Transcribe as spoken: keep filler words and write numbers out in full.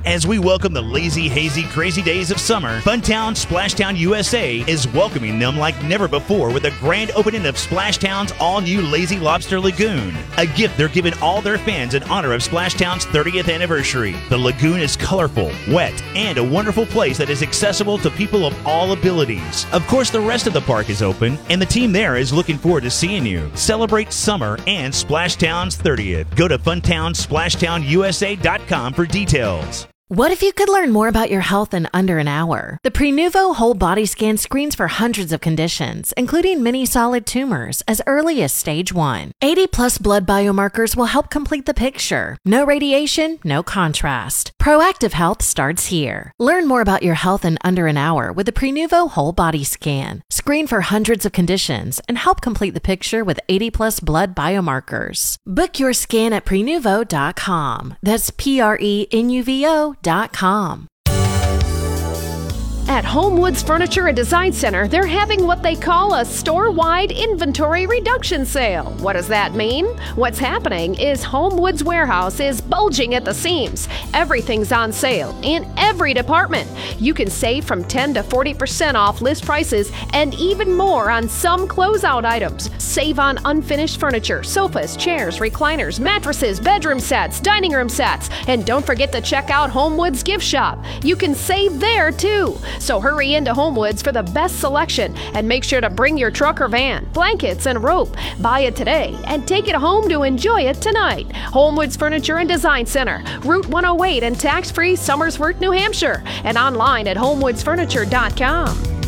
As we welcome the lazy, hazy, crazy days of summer, Funtown Splashtown U S A is welcoming them like never before with a grand opening of Splashtown's all-new Lazy Lobster Lagoon, a gift they're giving all their fans in honor of Splashtown's thirtieth anniversary. The lagoon is colorful, wet, and a wonderful place that is accessible to people of all abilities. Of course, the rest of the park is open, and the team there is looking forward to seeing you. Celebrate summer and Splashtown's thirtieth. Go to funtown splashtown u s a dot com for details. What if you could learn more about your health in under an hour? The Prenuvo Whole Body Scan screens for hundreds of conditions, including many solid tumors, as early as stage one. eighty plus blood biomarkers will help complete the picture. No radiation, no contrast. Proactive health starts here. Learn more about your health in under an hour with the Prenuvo Whole Body Scan. Screen for hundreds of conditions and help complete the picture with eighty plus blood biomarkers. Book your scan at prenuvo dot com. That's P R E N U V O dot com. At Homewoods Furniture and Design Center, they're having what they call a store-wide inventory reduction sale. What does that mean? What's happening is Homewoods Warehouse is bulging at the seams. Everything's on sale in every department. You can save from ten to forty percent off list prices and even more on some closeout items. Save on unfinished furniture, sofas, chairs, recliners, mattresses, bedroom sets, dining room sets, and don't forget to check out Homewoods Gift Shop. You can save there too. So hurry into Homewoods for the best selection and make sure to bring your truck or van, blankets, and rope. Buy it today and take it home to enjoy it tonight. Homewoods Furniture and Design Center, Route one oh eight in tax-free Somersworth, New Hampshire, and online at homewoods furniture dot com.